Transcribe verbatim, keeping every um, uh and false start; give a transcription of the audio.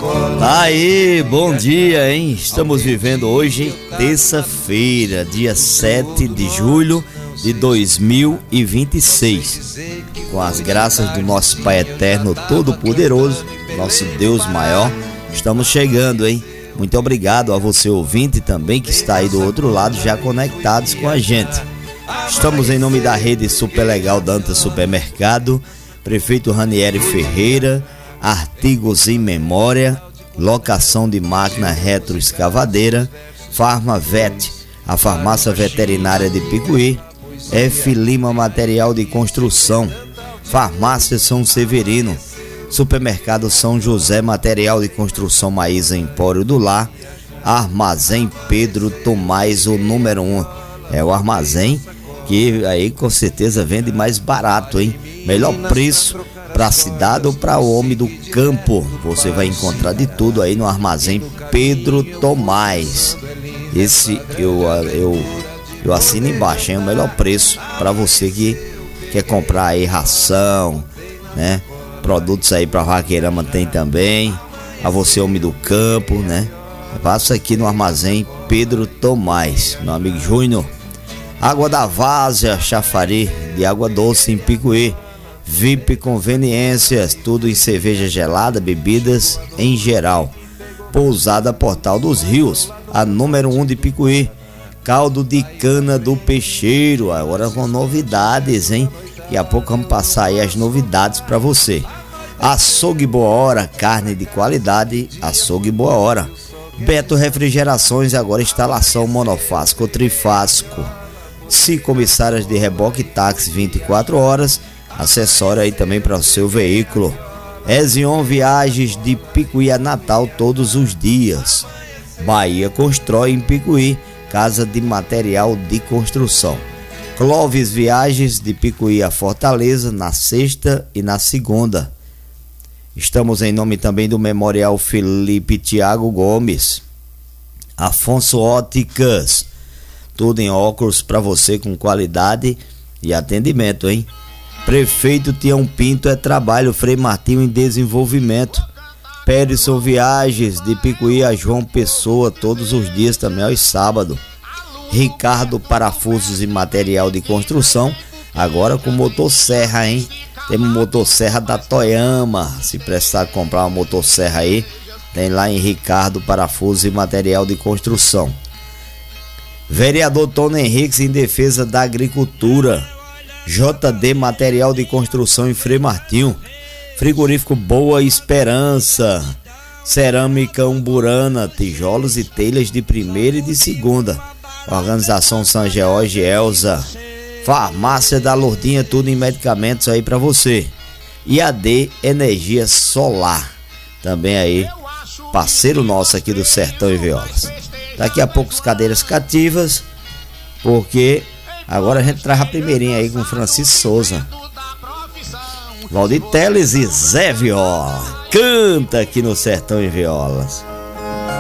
Tá aí, bom dia, hein? Estamos vivendo hoje, terça-feira, dia sete de julho de dois mil e vinte e seis. Com as graças do nosso Pai Eterno Todo-Poderoso, nosso Deus maior, estamos chegando, hein? Muito obrigado a você ouvinte também que está aí do outro lado, já conectados com a gente. Estamos em nome da rede Super Legal Dantas Supermercado, Prefeito Ranieri Ferreira, Artigos em Memória, locação de máquina retroescavadeira, Farmavet, a farmácia veterinária de Picuí, F. Lima Material de Construção, Farmácia São Severino, Supermercado São José Material de Construção Maísa Empório do Lar, Armazém Pedro Tomás, o número um. É o armazém que aí com certeza vende mais barato, hein? Melhor preço para a cidade ou para o homem do campo. Você vai encontrar de tudo aí no Armazém Pedro Tomás. Esse eu, eu, eu assino embaixo, hein? O melhor preço para você que quer comprar aí ração, né? Produtos aí para vaqueirama tem também. A você, homem do campo, né? Passa aqui no Armazém Pedro Tomás, meu amigo Júnior. Água da Várzea, Chafari de água doce em Picuí. V I P Conveniências, tudo em cerveja gelada, bebidas em geral. Pousada Portal dos Rios, a número um de Picuí. Caldo de cana do Peixeiro, agora com novidades, hein? Daqui a pouco vamos passar aí as novidades para você. Açougue Boa Hora, carne de qualidade, Açougue Boa Hora. Beto Refrigerações, agora instalação monofásico, trifásico. Se comissárias de reboque, táxi vinte e quatro horas, acessório aí também para o seu veículo. Ezion Viagens de Picuí a Natal todos os dias. Bahia Constrói em Picuí, casa de material de construção. Clóvis Viagens de Picuí a Fortaleza, na sexta e na segunda. Estamos em nome também do Memorial Felipe Tiago Gomes. Afonso Óticas, tudo em óculos para você com qualidade e atendimento, hein? Prefeito Tião Pinto é trabalho, Frei Martinho em desenvolvimento. Perisson Viagens de Picuí a João Pessoa todos os dias, também aos sábados. Ricardo Parafusos e Material de Construção, agora com motosserra, hein? Temos motosserra da Toyama, se precisar comprar uma motosserra aí, tem lá em Ricardo Parafusos e Material de Construção. Vereador Tony Henriques em defesa da agricultura. J D Material de Construção em Frei Martinho. Frigorífico Boa Esperança. Cerâmica Umburana, tijolos e telhas de primeira e de segunda. Organização São George Elza. Farmácia da Lourdinha, tudo em medicamentos aí para você. E A D Energia Solar, também aí, parceiro nosso aqui do Sertão e Violas. Daqui a pouco as cadeiras cativas, porque agora a gente traz a primeirinha aí com Francisco Souza. Valdir Teles e Zé Viola. Canta aqui no Sertão e Violas.